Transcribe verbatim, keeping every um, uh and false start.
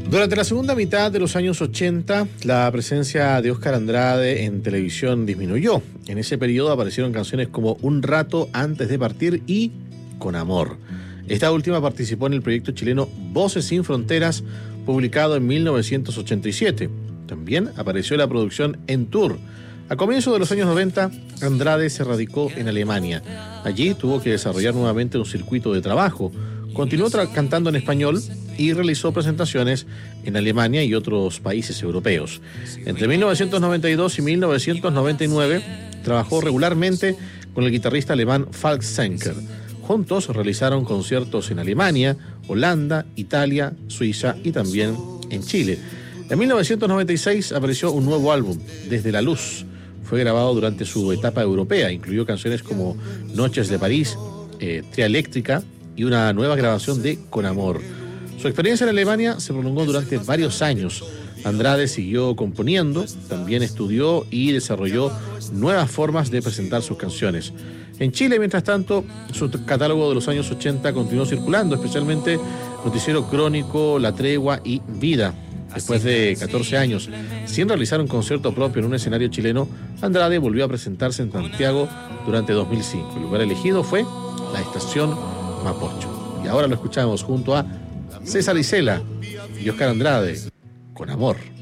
Durante la segunda mitad de los años ochenta, la presencia de Óscar Andrade en televisión disminuyó. En ese periodo aparecieron canciones como Un rato antes de partir y Con amor. Esta última participó en el proyecto chileno Voces sin Fronteras, publicado en mil novecientos ochenta y siete. También apareció en la producción En Tour. A comienzos de los años noventa, Andrade se radicó en Alemania. Allí tuvo que desarrollar nuevamente un circuito de trabajo. Continuó tra- cantando en español y realizó presentaciones en Alemania y otros países europeos. Entre mil novecientos noventa y dos y mil novecientos noventa y nueve trabajó regularmente con el guitarrista alemán Falk Zenker. Juntos realizaron conciertos en Alemania, Holanda, Italia, Suiza y también en Chile. En mil novecientos noventa y seis apareció un nuevo álbum, Desde la Luz. Fue grabado durante su etapa europea. Incluyó canciones como Noches de París, eh, Tria Eléctrica y una nueva grabación de Con amor. Su experiencia en Alemania se prolongó durante varios años. Andrade siguió componiendo, también estudió y desarrolló nuevas formas de presentar sus canciones. En Chile, mientras tanto, su catálogo de los años ochenta continuó circulando, especialmente Noticiero Crónico, La Tregua y Vida. Después de catorce años, sin realizar un concierto propio en un escenario chileno, Andrade volvió a presentarse en Santiago durante dos mil cinco. El lugar elegido fue la estación Mapocho. Y ahora lo escuchamos junto a César Isela y Óscar Andrade, Con amor.